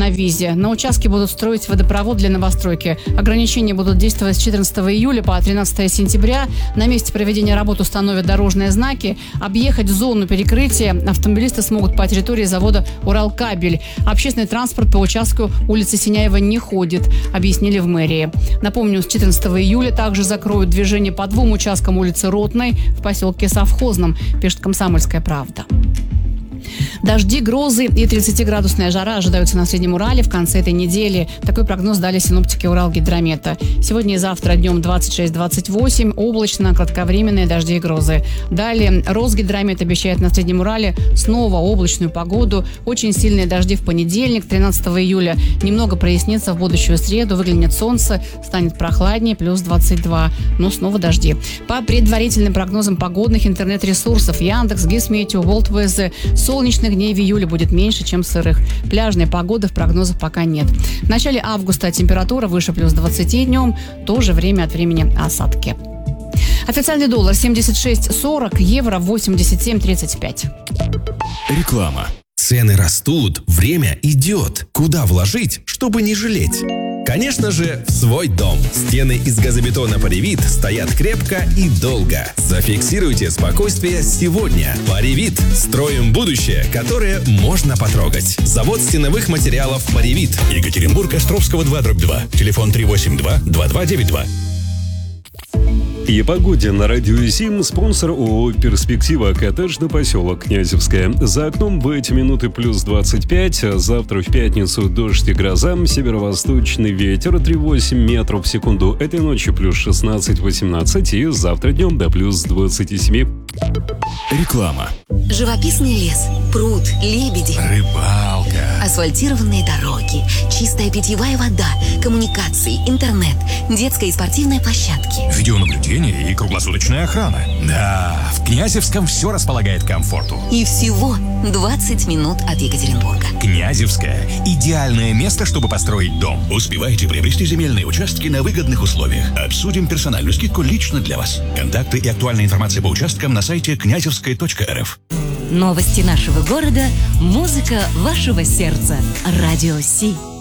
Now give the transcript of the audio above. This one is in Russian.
на визе. На участке будут строить водопровод для новостройки. Ограничения будут действовать с 14 июля по 13 сентября. На месте проведения работ установят дорожные знаки. Объехать зону перекрытия автомобилисты смогут по территории завода «Уралкабель». Общественный транспорт по участку улицы Синяева не ходит, объяснили в мэрии. Напомню, с 14 июля также закроют движение по 2 участкам улицы Ротной в поселке Совхозном, пишет «Комсомольская правда». Дожди, грозы и 30-градусная жара ожидаются на Среднем Урале в конце этой недели. Такой прогноз дали синоптики Уралгидромета. Сегодня и завтра днем 26-28, облачно, кратковременные дожди и грозы. Далее Росгидромет обещает на Среднем Урале снова облачную погоду. Очень сильные дожди в понедельник, 13 июля. Немного прояснится в будущую среду, выглянет солнце, станет прохладнее, плюс 22. Но снова дожди. По предварительным прогнозам погодных интернет-ресурсов Яндекс, Гисметео, Волтвезе, солнечных дней в июле будет меньше, чем сырых. Пляжной погоды в прогнозах пока нет. В начале августа температура выше плюс 20 днем, тоже время от времени осадки. Официальный доллар 76.40, евро 87.35. Реклама. Цены растут, время идет. Куда вложить, чтобы не жалеть? Конечно же, в свой дом. Стены из газобетона Паревит стоят крепко и долго. Зафиксируйте спокойствие сегодня. Паревит. Строим будущее, которое можно потрогать. Завод стеновых материалов Паревит. Екатеринбург, Островского 2/2. Телефон 382-2292. И о погоде на радио СИМ. Спонсор ООО «Перспектива». Коттеджный поселок Князевская. За окном в эти минуты плюс 25. Завтра в пятницу дождь и гроза. Северо-восточный ветер 3,8 метров в секунду. Этой ночью плюс 16-18. И завтра днем до плюс 27. Реклама. Живописный лес, пруд, лебеди, Рыбалка. асфальтированные дороги, чистая питьевая вода, коммуникации, интернет, детская и спортивная площадки. Видеонаблюдение и круглосуточная охрана. Да, в Князевском все располагает к комфорту. И всего 20 минут от Екатеринбурга. Князевская – идеальное место, чтобы построить дом. Успевайте приобрести земельные участки на выгодных условиях. Обсудим персональную скидку лично для вас. Контакты и актуальная информация по участкам на сайте князевская.рф. Новости нашего города, музыка вашего сердца. Радио Си.